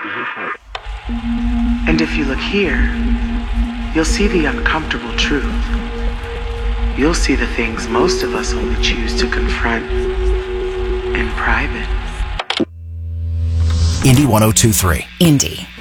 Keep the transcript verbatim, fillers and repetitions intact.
And if you look here, you'll see the uncomfortable truth. You'll see the things most of us only choose to confront in private. Indie one oh two three. Indie.